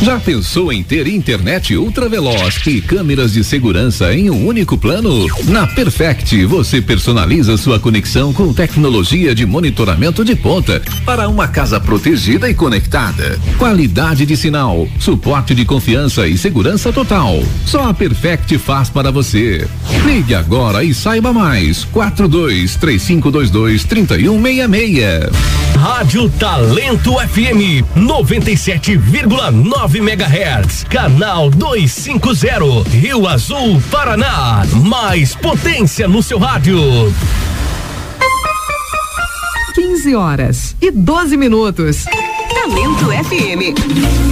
Já pensou em ter internet ultraveloz e câmeras de segurança em um único plano? Na Perfect, você personaliza sua conexão com tecnologia de monitoramento de ponta para uma casa protegida e conectada. Qualidade de sinal, suporte de confiança e segurança total. Só a Perfect faz para você. Ligue agora e saiba mais. 4235223166. Rádio Talento FM 97,9 MHz, canal 250, Rio Azul, Paraná. Mais potência no seu rádio. 15 horas e 12 minutos. Talento FM.